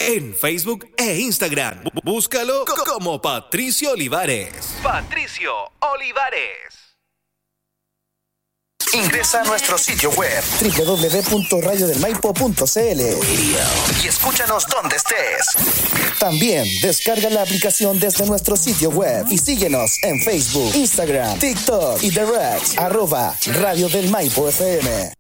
en Facebook e Instagram. Búscalo como Patricio Olivares. Patricio Olivares. Ingresa a nuestro sitio web www.radiodelmaipo.cl y escúchanos donde estés. También descarga la aplicación desde nuestro sitio web y síguenos en Facebook, Instagram, TikTok y Direct @Radio del Maipo FM.